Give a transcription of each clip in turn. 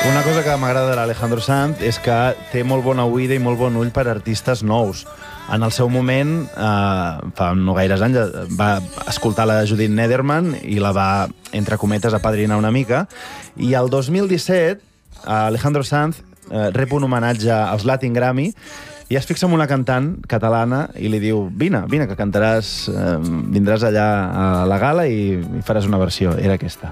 Una cosa que m'agrada de l'Alejandro Sanz és que té molt bona oïda i molt bon ull per artistes nous. En el seu moment, fa no gaires anys, va escoltar la Judith Nederman i la va, entre cometes, apadrinar una mica. I el 2017, Alejandro Sanz rep un homenatge als Latin Grammy i es fixa en una cantant catalana i li diu: vine, que cantaràs, vindràs allà a la gala i faràs una versió. Era aquesta.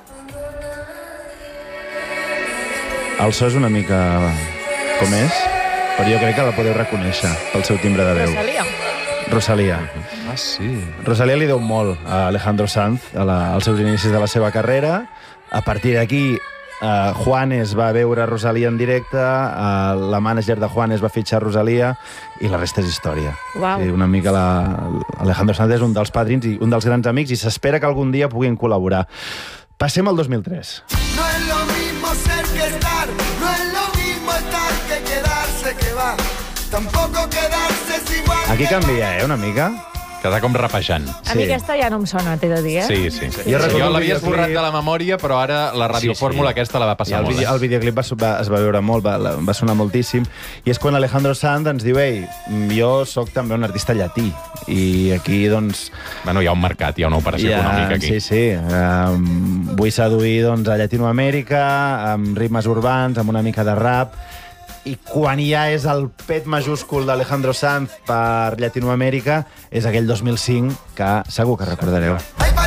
El so és una mica com és, però jo crec que la podeu reconèixer pel seu timbre de veu. Rosalía. Ah, sí. Rosalía li deu molt a Alejandro Sanz als seus inicis de la seva carrera. A partir d'aquí, Juanes va veure Rosalía en directe, la mànager de Juanes va fitxar Rosalía i la resta és història. Uau. Una mica Alejandro Sanz és un dels padrins i un dels grans amics i s'espera que algun dia puguin col·laborar. Passem al 2003. No es lo mismo ser que estar, no es lo mismo estar que quedarse que va, tampoco quedarse es igual. Aquí canvia, una mica. Quedar com rapejant. A mi aquesta ja no em sona, t'he de dir, Sí, sí. Jo recordo Jo el l'havia videoclip. esborrat de la memòria, però ara la radiofórmula aquesta la va I passar molt. el videoclip es va veure molt, va sonar moltíssim, i és quan Alejandro Sanz ens diu: ei, jo sóc també un artista llatí, i aquí, doncs... Bueno, hi ha un mercat, hi ha una operació econòmica aquí. Sí. Vull seduir a Llatinoamèrica, amb ritmes urbans, amb una mica de rap, i quan ja és el pet majúscul d'Alejandro Sanz per Llatinoamèrica és aquell 2005 que segur que recordareu. Hay